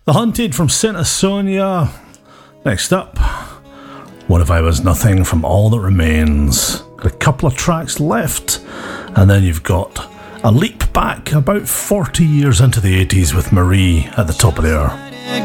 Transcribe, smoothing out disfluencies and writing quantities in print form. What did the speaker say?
The Hunted from Santa Sonia. Next up, What If I Was Nothing from All That Remains. Got a couple of tracks left, and then you've got a leap back about 40 years into the 80s with Marie at the top of the hour.